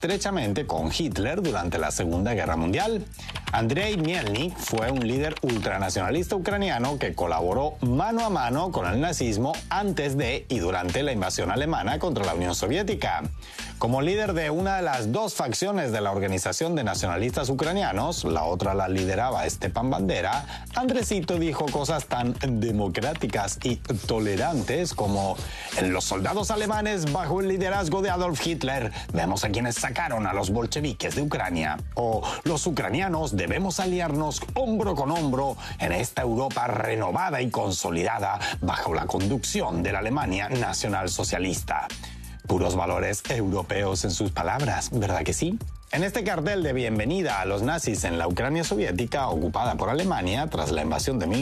estrechamente con Hitler durante la Segunda Guerra Mundial. Andrei Mielnik fue un líder ultranacionalista ucraniano que colaboró mano a mano con el nazismo antes de y durante la invasión alemana contra la Unión Soviética. Como líder de una de las dos facciones de la Organización de Nacionalistas Ucranianos, la otra la lideraba Stepan Bandera, Andresito dijo cosas tan democráticas y tolerantes como: en los soldados alemanes bajo el liderazgo de Adolf Hitler vemos a quienes sacaron a los bolcheviques de Ucrania, o los ucranianos debemos aliarnos hombro con hombro en esta Europa renovada y consolidada bajo la conducción de la Alemania nacionalsocialista. Puros valores europeos en sus palabras, ¿verdad que sí? En este cartel de bienvenida a los nazis en la Ucrania soviética ocupada por Alemania tras la invasión de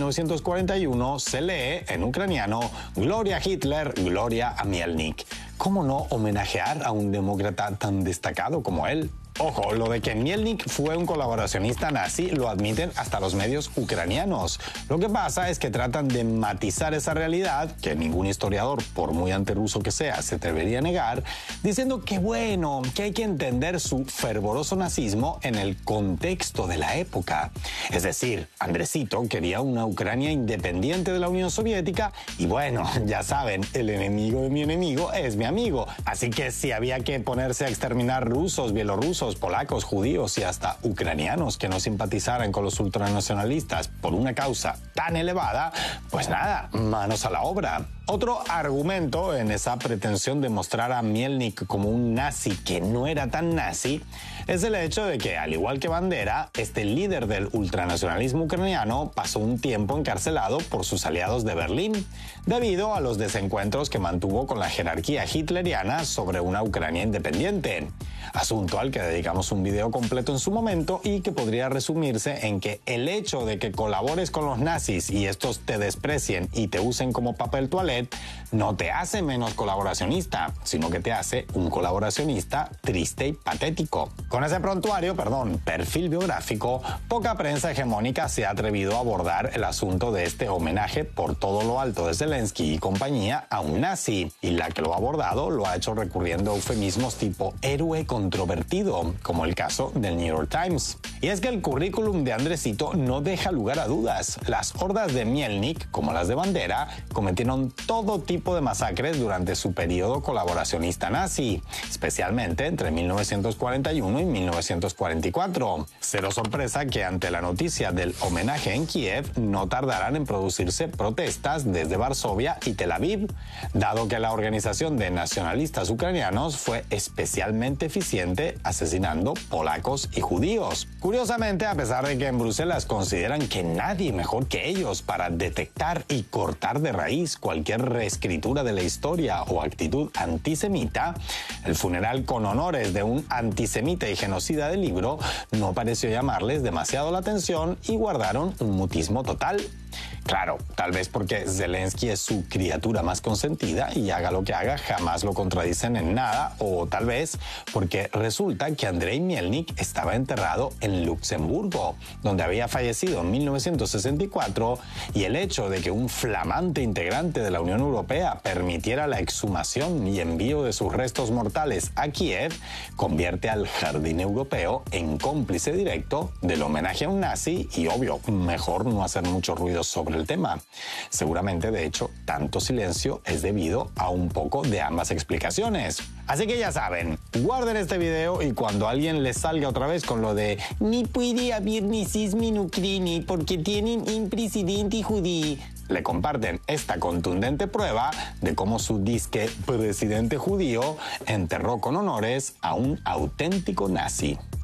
1941 se lee en ucraniano: Gloria a Hitler, gloria a Mielnik. ¿Cómo no homenajear a un demócrata tan destacado como él? Ojo, lo de que Mielnik fue un colaboracionista nazi lo admiten hasta los medios ucranianos. Lo que pasa es que tratan de matizar esa realidad, que ningún historiador, por muy anterruso que sea, se atrevería a negar, diciendo que bueno, que hay que entender su fervoroso nazismo en el contexto de la época. Es decir, Andresito quería una Ucrania independiente de la Unión Soviética y bueno, ya saben, el enemigo de mi enemigo es mi amigo. Así que si había que ponerse a exterminar rusos, bielorrusos, polacos, judíos y hasta ucranianos que no simpatizaran con los ultranacionalistas por una causa tan elevada, pues nada, manos a la obra. Otro argumento en esa pretensión de mostrar a Mielnik como un nazi que no era tan nazi es el hecho de que, al igual que Bandera, este líder del ultranacionalismo ucraniano pasó un tiempo encarcelado por sus aliados de Berlín, debido a los desencuentros que mantuvo con la jerarquía hitleriana sobre una Ucrania independiente. Asunto al que dedicamos un video completo en su momento y que podría resumirse en que el hecho de que colabores con los nazis y estos te desprecien y te usen como papel toilette no te hace menos colaboracionista, sino que te hace un colaboracionista triste y patético. Con ese perfil biográfico, poca prensa hegemónica se ha atrevido a abordar el asunto de este homenaje por todo lo alto de Zelensky y compañía a un nazi, y la que lo ha abordado lo ha hecho recurriendo a eufemismos tipo héroe controvertido, como el caso del New York Times. Y es que el currículum de Andresito no deja lugar a dudas. Las hordas de Mielnik, como las de Bandera, cometieron todo tipo de masacres durante su periodo colaboracionista nazi, especialmente entre 1941 y 1944. Cero sorpresa que ante la noticia del homenaje en Kiev no tardarán en producirse protestas desde Varsovia y Tel Aviv, dado que la organización de nacionalistas ucranianos fue especialmente eficiente asesinando polacos y judíos. Curiosamente, a pesar de que en Bruselas consideran que nadie mejor que ellos para detectar y cortar de raíz cualquier reescritura de la historia o actitud antisemita, el funeral con honores de un antisemita y genocida del libro no pareció llamarles demasiado la atención y guardaron un mutismo total. Claro, tal vez porque Zelensky es su criatura más consentida y haga lo que haga jamás lo contradicen en nada, o tal vez porque resulta que Andrei Mielnik estaba enterrado en Luxemburgo, donde había fallecido en 1964, y el hecho de que un flamante integrante de la Unión Europea permitiera la exhumación y envío de sus restos mortales a Kiev convierte al Jardín Europeo en cómplice directo del homenaje a un nazi y, obvio, mejor no hacer mucho ruido sobre el tema. Seguramente, de hecho, tanto silencio es debido a un poco de ambas explicaciones. Así que ya saben, guarden este video y cuando alguien les salga otra vez con lo de ni puede haber nazismo en Ucrania porque tienen un presidente judío, le comparten esta contundente prueba de cómo su disque presidente judío enterró con honores a un auténtico nazi.